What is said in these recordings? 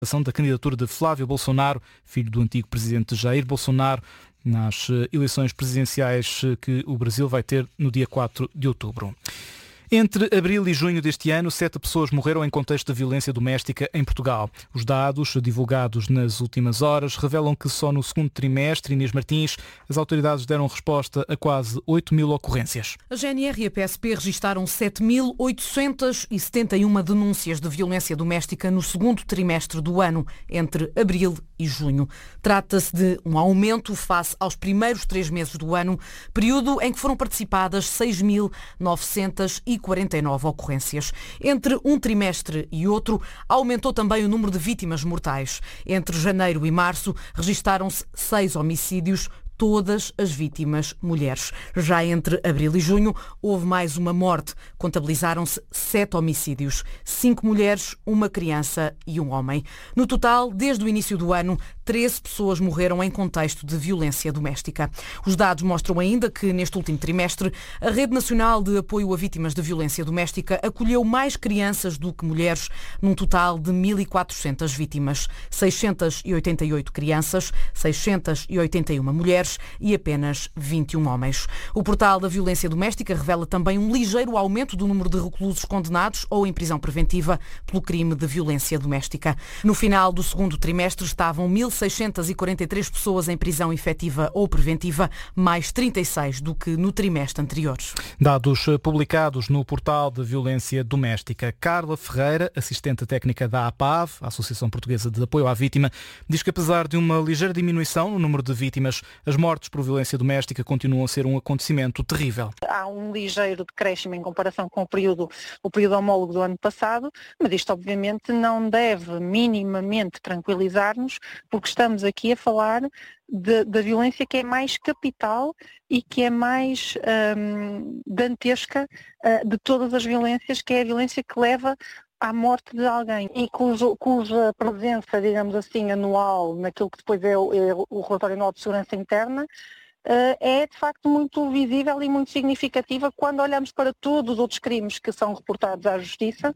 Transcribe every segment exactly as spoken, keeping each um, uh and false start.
da candidatura de Flávio Bolsonaro, filho do antigo presidente Jair Bolsonaro, nas eleições presidenciais que o Brasil vai ter no dia quatro de outubro. Entre abril e junho deste ano, sete pessoas morreram em contexto de violência doméstica em Portugal. Os dados, divulgados nas últimas horas, revelam que só no segundo trimestre, Inês Martins, as autoridades deram resposta a quase oito mil ocorrências. A G N R e a P S P registaram sete mil oitocentas e setenta e uma denúncias de violência doméstica no segundo trimestre do ano, entre abril e junho. Trata-se de um aumento face aos primeiros três meses do ano, período em que foram participadas seis mil novecentas e quarenta e nove ocorrências. Entre um trimestre e outro, aumentou também o número de vítimas mortais. Entre janeiro e março, registaram-se seis homicídios, todas as vítimas mulheres. Já entre abril e junho, houve mais uma morte. Contabilizaram-se sete homicídios, cinco mulheres, uma criança e um homem. No total, desde o início do ano, treze pessoas morreram em contexto de violência doméstica. Os dados mostram ainda que, neste último trimestre, a Rede Nacional de Apoio a Vítimas de Violência Doméstica acolheu mais crianças do que mulheres, num total de mil e quatrocentas vítimas. seiscentas e oitenta e oito crianças, seiscentas e oitenta e uma mulheres e apenas vinte e um homens. O portal da violência doméstica revela também um ligeiro aumento do número de reclusos condenados ou em prisão preventiva pelo crime de violência doméstica. No final do segundo trimestre estavam mil seiscentas e quarenta e três pessoas em prisão efetiva ou preventiva, mais trinta e seis do que no trimestre anterior. Dados publicados no portal de violência doméstica. Carla Ferreira, assistente técnica da A P A V, a Associação Portuguesa de Apoio à Vítima, diz que apesar de uma ligeira diminuição no número de vítimas, as mortes por violência doméstica continuam a ser um acontecimento terrível. Há um ligeiro decréscimo em comparação com o período, o período homólogo do ano passado, mas isto obviamente não deve minimamente tranquilizar-nos, porque estamos aqui a falar de, da violência que é mais capital e que é mais hum, dantesca uh, de todas as violências, que é a violência que leva à morte de alguém e cujo, cuja presença, digamos assim, anual naquilo que depois é o, é o relatório anual de segurança interna, uh, é de facto muito visível e muito significativa quando olhamos para todos os outros crimes que são reportados à Justiça,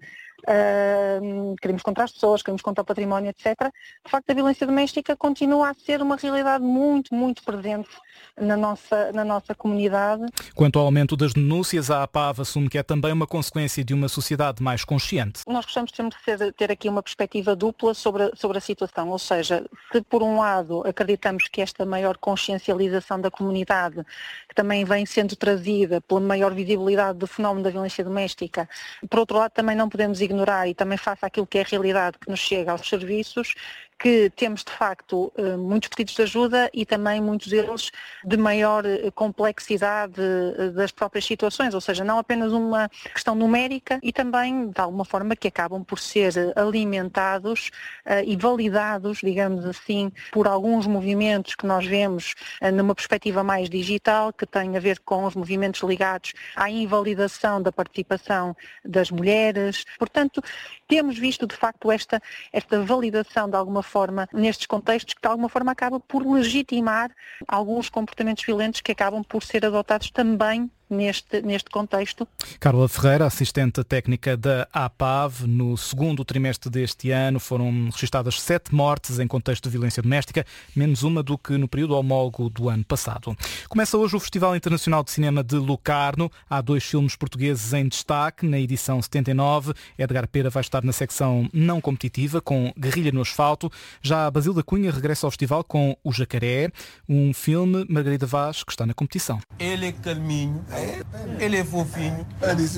uh, crimes contra as pessoas, crimes contra o património, etcétera. De facto, a violência doméstica continua a ser uma realidade muito, muito presente na nossa, na nossa comunidade. Quanto ao aumento das denúncias, a A P A V assume que é também uma consequência de uma sociedade mais consciente. Nós gostamos sempre de ter aqui uma perspectiva dupla sobre a, sobre a situação, ou seja, se por um lado acreditamos que esta maior consciencialização da comunidade, que também vem sendo trazida pela maior visibilidade do fenómeno da violência doméstica, por outro lado também não podemos ignorar, e também face àquilo que é a realidade que nos chega aos serviços, que temos de facto muitos pedidos de ajuda e também muitos deles de maior complexidade das próprias situações, ou seja, não apenas uma questão numérica e também de alguma forma que acabam por ser alimentados uh, e validados, digamos assim, por alguns movimentos que nós vemos uh, numa perspectiva mais digital, que tem a ver com os movimentos ligados à invalidação da participação das mulheres. Portanto, temos visto de facto esta, esta validação de alguma forma nestes contextos que de alguma forma acaba por legitimar alguns comportamentos violentos que acabam por ser adotados também Neste, neste contexto. Carla Ferreira, assistente técnica da A P A V, no segundo trimestre deste ano foram registadas sete mortes em contexto de violência doméstica, menos uma do que no período homólogo do ano passado. Começa hoje o Festival Internacional de Cinema de Locarno. Há dois filmes portugueses em destaque na edição setenta e nove. Edgar Pera vai estar na secção não competitiva com Guerrilha no Asfalto. Já Basílio da Cunha regressa ao festival com O Jacaré, um filme Margarida Vaz que está na competição. Ele é calminho. Ele é fofinho.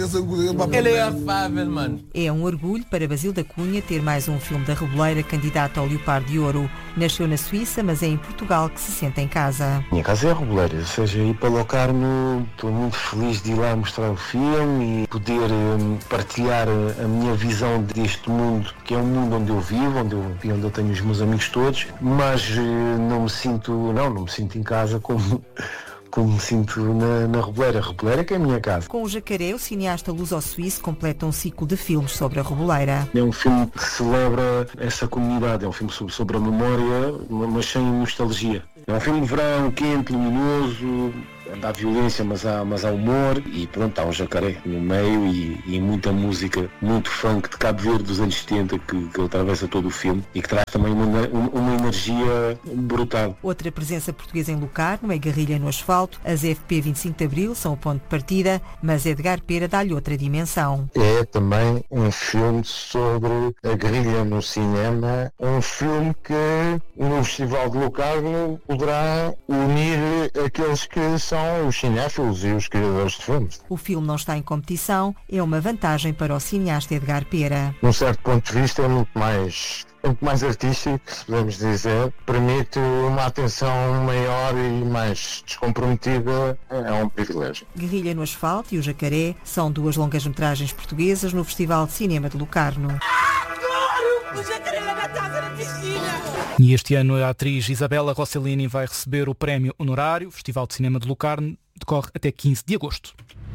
Ele é afável, mano. É um orgulho para Basílio da Cunha ter mais um filme da Reboleira candidato ao Leopardo de Ouro. Nasceu na Suíça, mas é em Portugal que se sente em casa. Minha casa é a Reboleira, ou seja, ir para Locarno, estou muito feliz de ir lá mostrar o filme e poder um, partilhar a minha visão deste mundo, que é um mundo onde eu vivo, onde eu, onde eu tenho os meus amigos todos, mas uh, não me sinto, não, não me sinto em casa como... como me sinto na, na Reboleira. A Reboleira que é a minha casa. Com O Jacaré, o cineasta luso-suíço completa um ciclo de filmes sobre a Reboleira. É um filme que celebra essa comunidade, é um filme sobre, sobre a memória, mas sem nostalgia. É um filme de verão, quente, luminoso, onde há violência, mas há, mas há humor, e pronto, há um jacaré no meio e, e muita música, muito funk de Cabo Verde dos anos setenta que, que atravessa todo o filme e que traz também uma, uma energia brutal. Outra presença portuguesa em Locarno é Guerrilha no Asfalto. As F P vinte e cinco de Abril são o ponto de partida, mas Edgar Pera dá-lhe outra dimensão. É também um filme sobre a guerrilha no cinema, um filme que no Festival de Locarno poderá unir aqueles que são os cinéfilos e os criadores de filmes. O filme não está em competição, é uma vantagem para o cineasta Edgar Pera. De um certo ponto de vista é muito mais... muito mais artístico, se podemos dizer, permite uma atenção maior e mais descomprometida, é um privilégio. Guerrilha no Asfalto e O Jacaré são duas longas-metragens portuguesas no Festival de Cinema de Locarno. Adoro! O jacaré na casa na piscina! E este ano a atriz Isabela Rossellini vai receber o prémio honorário. O Festival de Cinema de Locarno decorre até quinze de agosto.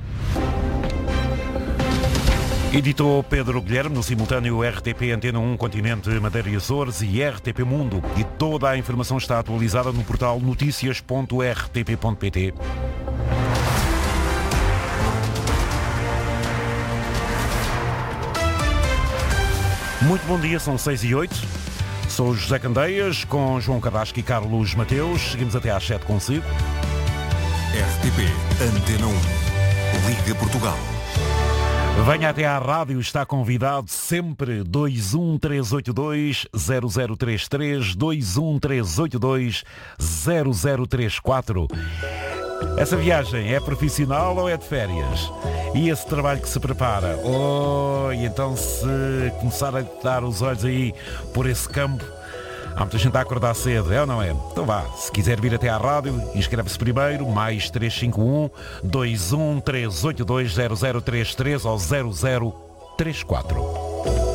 Editou Pedro Guilherme, no simultâneo R T P Antena um, Continente, Madeira e Açores e R T P Mundo. E toda a informação está atualizada no portal notícias ponto r t p ponto p t. Muito bom dia, são seis e oito. Sou José Candeias, com João Cadasco e Carlos Mateus. Seguimos até às sete consigo. R T P Antena um, Liga Portugal. Venha até à rádio, está convidado sempre. Dois um três oito dois zero zero três três, dois um três oito dois zero zero três quatro. Essa viagem é profissional ou é de férias? E esse trabalho que se prepara? Oh, e então se começar a dar os olhos aí por esse campo, há muita gente a acordar cedo, é ou não é? Então vá, se quiser vir até à rádio, inscreve-se primeiro, mais três cinco um, dois um três oito dois zero zero três três ou zero zero três quatro.